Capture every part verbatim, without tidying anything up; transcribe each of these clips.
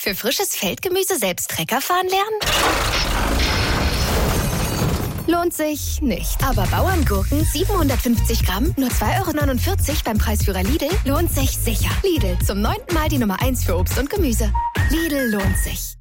Für frisches Feldgemüse selbst Trecker fahren lernen? Lohnt sich nicht. Aber Bauerngurken siebenhundertfünfzig Gramm, nur zwei Euro neunundvierzig beim Preisführer Lidl, lohnt sich sicher. Lidl, zum neunten Mal die Nummer eins für Obst und Gemüse. Lidl lohnt sich.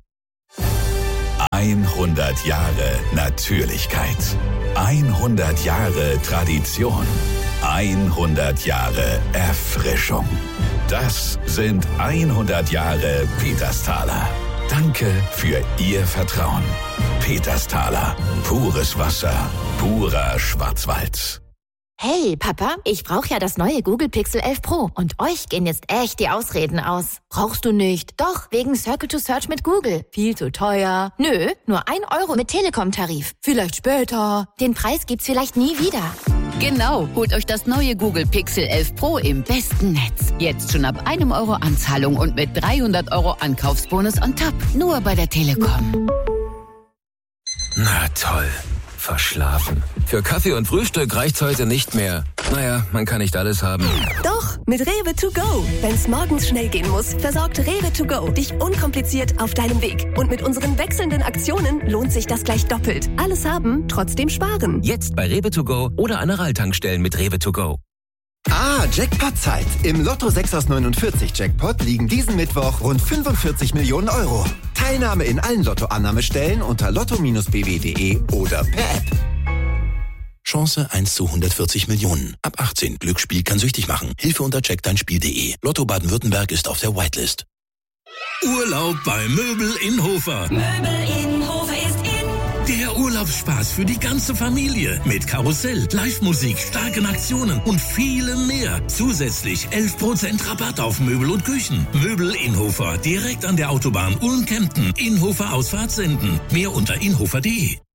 hundert Jahre Natürlichkeit. hundert Jahre Tradition. hundert Jahre Erfrischung. Das sind hundert Jahre Petersthaler. Danke für Ihr Vertrauen. Petersthaler. Pures Wasser. Purer Schwarzwald. Hey, Papa, ich brauche ja das neue Google Pixel elf Pro und euch gehen jetzt echt die Ausreden aus. Brauchst du nicht? Doch, wegen Circle to Search mit Google. Viel zu teuer. Nö, nur ein Euro mit Telekom-Tarif. Vielleicht später. Den Preis gibt's vielleicht nie wieder. Genau, holt euch das neue Google Pixel elf Pro im besten Netz. Jetzt schon ab einem Euro Anzahlung und mit dreihundert Euro Ankaufsbonus on top. Nur bei der Telekom. Na toll. Verschlafen. Für Kaffee und Frühstück reicht's heute nicht mehr. Naja, man kann nicht alles haben. Doch, mit Rewe to go. Wenn's morgens schnell gehen muss, versorgt Rewe to go dich unkompliziert auf deinem Weg. Und mit unseren wechselnden Aktionen lohnt sich das gleich doppelt. Alles haben, trotzdem sparen. Jetzt bei Rewe to go oder an Aral-Tankstellen mit Rewe to go. Ah, Jackpot-Zeit. Im Lotto sechs aus neunundvierzig Jackpot liegen diesen Mittwoch rund fünfundvierzig Millionen Euro. Teilnahme in allen Lottoannahmestellen unter lotto Bindestrich b w punkt d e oder per App. Chance eins zu hundertvierzig Millionen. Ab achtzehn. Glücksspiel kann süchtig machen. Hilfe unter check dein Spiel punkt d e. Lotto Baden-Württemberg ist auf der Whitelist. Urlaub bei Möbel in Hofer. Möbel in Hofer ist in. Der Urlaubsspaß für die ganze Familie. Mit Karussell, Live-Musik, starken Aktionen und vielem mehr. Zusätzlich elf Prozent Rabatt auf Möbel und Küchen. Möbel in Hofer. Direkt an der Autobahn Ulm-Kempten. Inhofer Ausfahrt senden. Mehr unter inhofer punkt d e.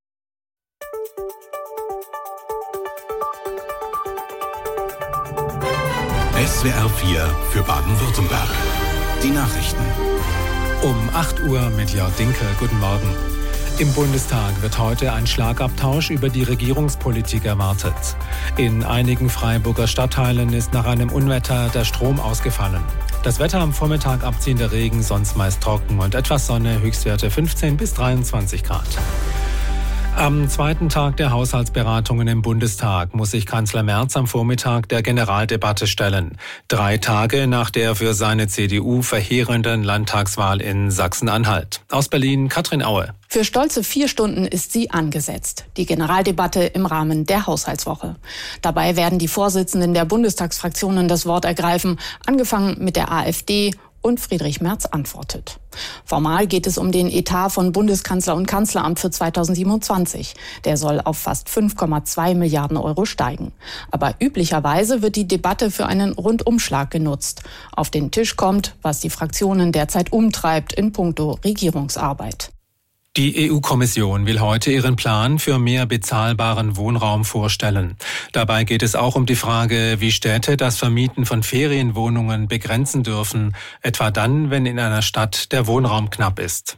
S W R vier für Baden-Württemberg. Die Nachrichten. Um acht Uhr mit Jörg Dinke. Guten Morgen. Im Bundestag wird heute ein Schlagabtausch über die Regierungspolitik erwartet. In einigen Freiburger Stadtteilen ist nach einem Unwetter der Strom ausgefallen. Das Wetter am Vormittag abziehender Regen, sonst meist trocken und etwas Sonne, Höchstwerte fünfzehn bis dreiundzwanzig Grad. Am zweiten Tag der Haushaltsberatungen im Bundestag muss sich Kanzler Merz am Vormittag der Generaldebatte stellen. Drei Tage nach der für seine C D U verheerenden Landtagswahl in Sachsen-Anhalt. Aus Berlin Katrin Aue. Für stolze vier Stunden ist sie angesetzt. Die Generaldebatte im Rahmen der Haushaltswoche. Dabei werden die Vorsitzenden der Bundestagsfraktionen das Wort ergreifen, angefangen mit der AfD. Und Friedrich Merz antwortet. Formal geht es um den Etat von Bundeskanzler und Kanzleramt für zweitausendsiebenundzwanzig. Der soll auf fast fünf Komma zwei Milliarden Euro steigen. Aber üblicherweise wird die Debatte für einen Rundumschlag genutzt. Auf den Tisch kommt, was die Fraktionen derzeit umtreibt in puncto Regierungsarbeit. Die E U-Kommission will heute ihren Plan für mehr bezahlbaren Wohnraum vorstellen. Dabei geht es auch um die Frage, wie Städte das Vermieten von Ferienwohnungen begrenzen dürfen, etwa dann, wenn in einer Stadt der Wohnraum knapp ist.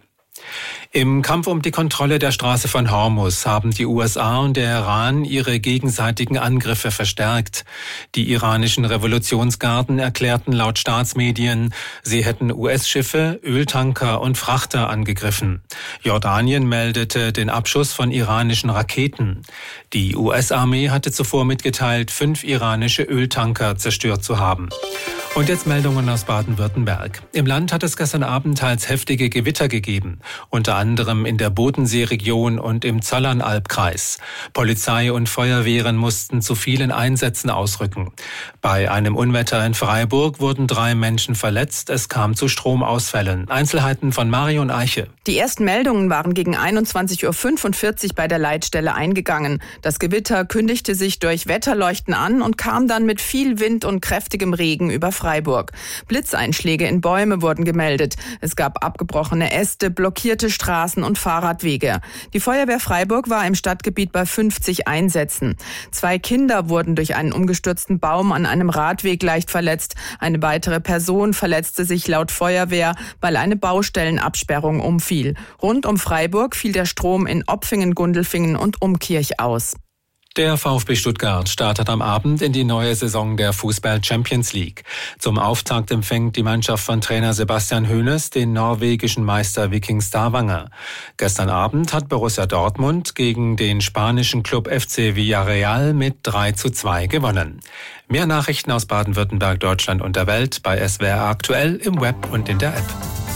Im Kampf um die Kontrolle der Straße von Hormuz haben die U S A und der Iran ihre gegenseitigen Angriffe verstärkt. Die iranischen Revolutionsgarden erklärten laut Staatsmedien, sie hätten U S-Schiffe, Öltanker und Frachter angegriffen. Jordanien meldete den Abschuss von iranischen Raketen. Die U S-Armee hatte zuvor mitgeteilt, fünf iranische Öltanker zerstört zu haben. Und jetzt Meldungen aus Baden-Württemberg. Im Land hat es gestern Abend teils heftige Gewitter gegeben, unter anderem in der Bodenseeregion und im Zollernalbkreis. Polizei und Feuerwehren mussten zu vielen Einsätzen ausrücken. Bei einem Unwetter in Freiburg wurden drei Menschen verletzt, es kam zu Stromausfällen. Einzelheiten von Marion Eiche. Die ersten Meldungen waren gegen einundzwanzig Uhr fünfundvierzig bei der Leitstelle eingegangen. Das Gewitter kündigte sich durch Wetterleuchten an und kam dann mit viel Wind und kräftigem Regen über Freiburg. Blitzeinschläge in Bäume wurden gemeldet. Es gab abgebrochene Äste, blockierte Straßen und Fahrradwege. Die Feuerwehr Freiburg war im Stadtgebiet bei fünfzig Einsätzen. Zwei Kinder wurden durch einen umgestürzten Baum an einem Radweg leicht verletzt. Eine weitere Person verletzte sich laut Feuerwehr, weil eine Baustellenabsperrung umfiel. Rund um Freiburg fiel der Strom in Opfingen, Gundelfingen und Umkirch aus. Der VfB Stuttgart startet am Abend in die neue Saison der Fußball Champions League. Zum Auftakt empfängt die Mannschaft von Trainer Sebastian Hoeneß den norwegischen Meister Viking Stavanger. Gestern Abend hat Borussia Dortmund gegen den spanischen Club F C Villarreal mit drei zu zwei gewonnen. Mehr Nachrichten aus Baden-Württemberg, Deutschland und der Welt bei S W R aktuell im Web und in der App.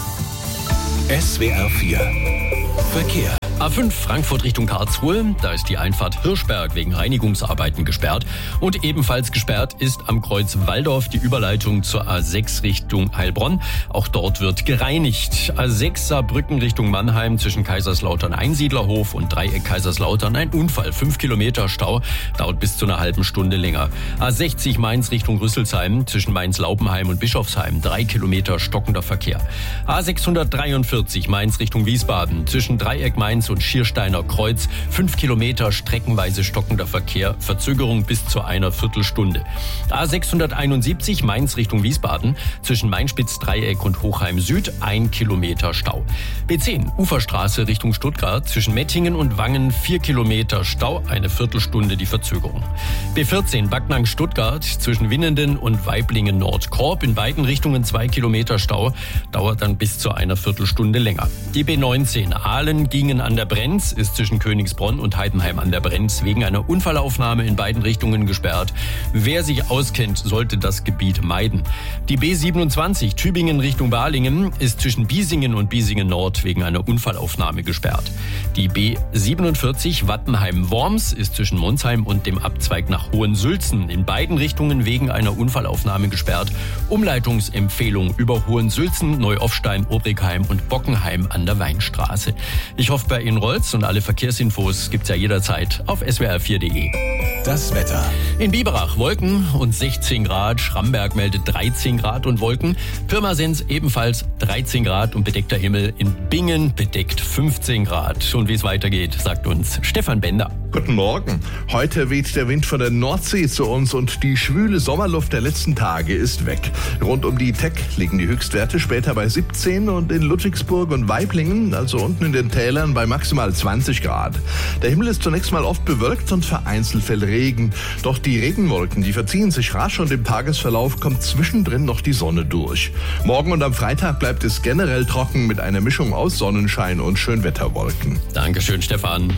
S W R vier Verkehr. A fünf Frankfurt Richtung Karlsruhe, da ist die Einfahrt Hirschberg wegen Reinigungsarbeiten gesperrt. Und ebenfalls gesperrt ist am Kreuz Walldorf die Überleitung zur A sechs Richtung Heilbronn. Auch dort wird gereinigt. A sechs Saarbrücken Richtung Mannheim zwischen Kaiserslautern Einsiedlerhof und Dreieck Kaiserslautern ein Unfall. Fünf Kilometer Stau, dauert bis zu einer halben Stunde länger. A sechzig Mainz Richtung Rüsselsheim zwischen Mainz-Laupenheim und Bischofsheim. Drei Kilometer stockender Verkehr. A sechshundertdreiundvierzig Mainz Richtung Wiesbaden zwischen Dreieck Mainz und Schiersteiner Kreuz. Fünf Kilometer streckenweise stockender Verkehr, Verzögerung bis zu einer Viertelstunde. A sechshunderteinundsiebzig Mainz Richtung Wiesbaden zwischen Mainspitz-Dreieck und Hochheim Süd. Ein Kilometer Stau. B zehn Uferstraße Richtung Stuttgart zwischen Mettingen und Wangen. Vier Kilometer Stau, eine Viertelstunde die Verzögerung. B vierzehn Backnang Stuttgart zwischen Winnenden und Weiblingen Nordkorb. In beiden Richtungen zwei Kilometer Stau, dauert dann bis zu einer Viertelstunde länger. Die B neunzehn Aalen gingen an der Brenz, ist zwischen Königsbronn und Heidenheim an der Brenz wegen einer Unfallaufnahme in beiden Richtungen gesperrt. Wer sich auskennt, sollte das Gebiet meiden. Die B siebenundzwanzig Tübingen Richtung Balingen ist zwischen Biesingen und Biesingen Nord wegen einer Unfallaufnahme gesperrt. Die B siebenundvierzig Wattenheim-Worms ist zwischen Monsheim und dem Abzweig nach Hohensülzen in beiden Richtungen wegen einer Unfallaufnahme gesperrt. Umleitungsempfehlung über Hohensülzen, Neuoffstein, Obrigheim und Bockenheim an der Weinstraße. Ich hoffe, bei Ihnen rollt's und alle Verkehrsinfos gibt's ja jederzeit auf S W R vier Punkt de. Das Wetter. In Biberach Wolken und sechzehn Grad. Schramberg meldet dreizehn Grad und Wolken. Pirmasens ebenfalls dreizehn Grad und bedeckter Himmel. In Bingen bedeckt fünfzehn Grad. Und wie es weitergeht, sagt uns Stefan Bender. Guten Morgen. Heute weht der Wind von der Nordsee zu uns und die schwüle Sommerluft der letzten Tage ist weg. Rund um die Teck liegen die Höchstwerte später bei siebzehn und in Ludwigsburg und Waiblingen, also unten in den Tälern, bei maximal zwanzig Grad. Der Himmel ist zunächst mal oft bewölkt und vereinzelt fällt Regen. Doch die Regenwolken, die verziehen sich rasch und im Tagesverlauf kommt zwischendrin noch die Sonne durch. Morgen und am Freitag bleibt es generell trocken mit einer Mischung aus Sonnenschein und Schönwetterwolken. Dankeschön, Stefan.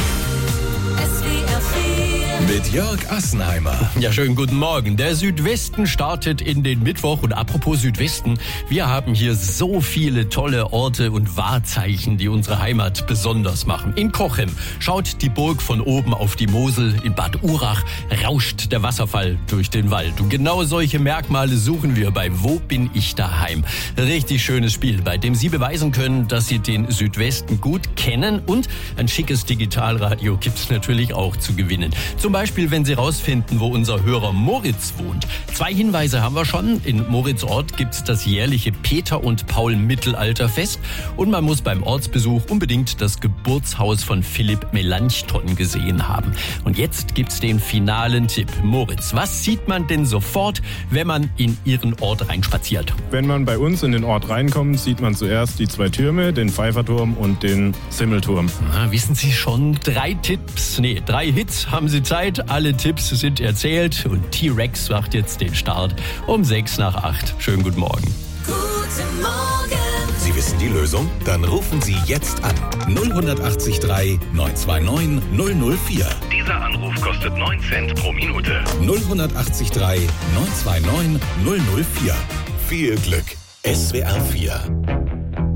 Mit Jörg Assenheimer. Ja, schönen guten Morgen. Der Südwesten startet in den Mittwoch. Und apropos Südwesten, wir haben hier so viele tolle Orte und Wahrzeichen, die unsere Heimat besonders machen. In Cochem schaut die Burg von oben auf die Mosel. In Bad Urach rauscht der Wasserfall durch den Wald. Und genau solche Merkmale suchen wir bei Wo bin ich daheim? Richtig schönes Spiel, bei dem Sie beweisen können, dass Sie den Südwesten gut kennen. Und ein schickes Digitalradio gibt's natürlich auch zu gewinnen. Zum Beispiel, wenn Sie rausfinden, wo unser Hörer Moritz wohnt. Zwei Hinweise haben wir schon. In Moritzort gibt's das jährliche Peter- und Paul-Mittelalterfest. Und man muss beim Ortsbesuch unbedingt das Geburtshaus von Philipp Melanchthon gesehen haben. Und jetzt gibt's den finalen Tipp. Moritz, was sieht man denn sofort, wenn man in Ihren Ort reinspaziert? Wenn man bei uns in den Ort reinkommt, sieht man zuerst die zwei Türme, den Pfeifferturm und den Simmelturm. Na, wissen Sie schon, drei Tipps, nee, drei Hits haben Sie Zeit. Alle Tipps sind erzählt und T-Rex macht jetzt den Start um sechs nach acht. Schönen guten Morgen. Guten Morgen. Sie wissen die Lösung? Dann rufen Sie jetzt an. null acht drei neun zwei neun null null vier. Dieser Anruf kostet neun Cent pro Minute. null acht drei neun zwei neun null null vier. Viel Glück. S W R vier.